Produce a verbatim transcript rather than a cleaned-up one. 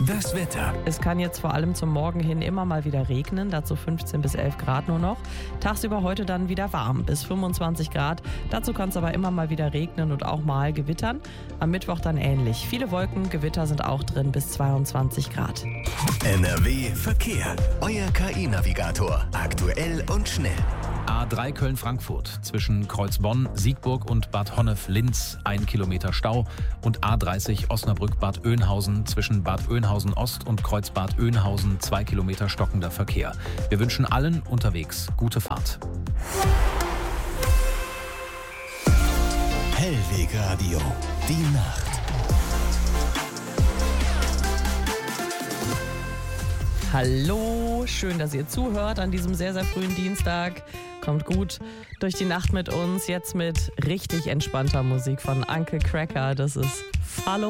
Das Wetter. Es kann jetzt vor allem zum Morgen hin immer mal wieder regnen, dazu fünfzehn bis elf Grad nur noch. Tagsüber heute dann wieder warm, bis fünfundzwanzig Grad. Dazu kann es aber immer mal wieder regnen und auch mal gewittern. Am Mittwoch dann ähnlich. Viele Wolken, Gewitter sind auch drin, bis zweiundzwanzig Grad. N R W Verkehr. Euer K I-Navigator. Aktuell und schnell. A drei Köln-Frankfurt zwischen Kreuzbonn, Siegburg und Bad Honnef-Linz ein Kilometer Stau und A dreißig Osnabrück-Bad Oeynhausen zwischen Bad Oeynhausen Ost und Kreuzbad Oeynhausen zwei Kilometer stockender Verkehr. Wir wünschen allen unterwegs gute Fahrt. Hellwegradio. Die Nacht. Hallo, schön, dass ihr zuhört an diesem sehr, sehr frühen Dienstag. Kommt gut durch die Nacht mit uns, jetzt mit richtig entspannter Musik von Uncle Cracker. Das ist Follow